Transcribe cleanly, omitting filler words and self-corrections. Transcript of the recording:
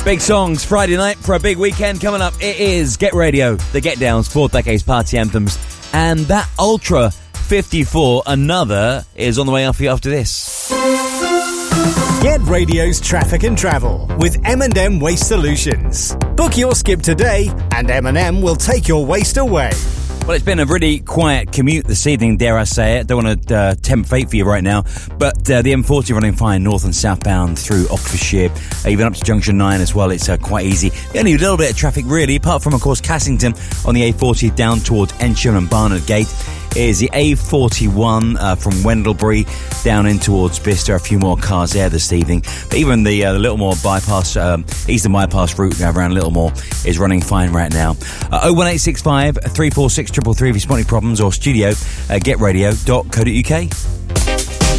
Big songs, Friday night for a big weekend coming up. It is Get Radio, the Get Downs, 4 decades party anthems. And that Ultra 54, another, is on the way after this. Get Radio's traffic and travel with M&M Waste Solutions. Book your skip today and M&M will take your waste away. Well, it's been a really quiet commute this evening, dare I say it. Don't want to tempt fate for you right now. But the M40 running fine north and southbound through Oxfordshire, even up to Junction 9 as well. It's quite easy. Only a little bit of traffic, really, apart from, of course, Cassington on the A40 down towards Ensham and Barnard Gate. Is the A41 from Wendlebury down in towards Bicester. A few more cars there this evening. But even the Littlemore bypass, eastern bypass route around Littlemore is running fine right now. 01865 346 333 if you've got any problems, or studio at getradio.co.uk.